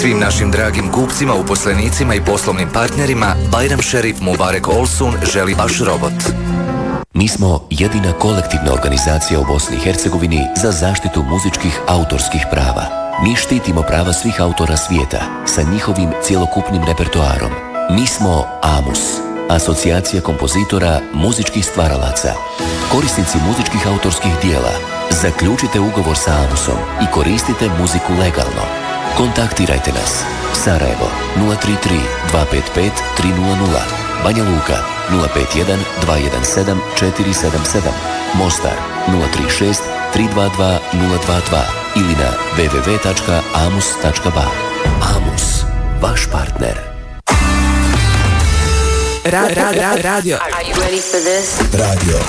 Svim našim dragim kupcima, uposlenicima i poslovnim partnerima Bajram Šerif Mubarek Olsun želi vaš robot. Mi smo jedina kolektivna organizacija u Bosni i Hercegovini za zaštitu muzičkih autorskih prava. Mi štitimo prava svih autora svijeta sa njihovim cjelokupnim repertoarom. Mi smo AMUS, Asocijacija kompozitora muzičkih stvaralaca. Korisnici muzičkih autorskih dijela, zaključite ugovor sa AMUSom i koristite muziku legalno. Kontaktirajte nas. Sarajevo 033 255 300, Banja Luka 051 217 477, Mostar 036 322 022 ili na www.amus.ba. AMUS, vaš partner. Radio. Are you ready for this? Radio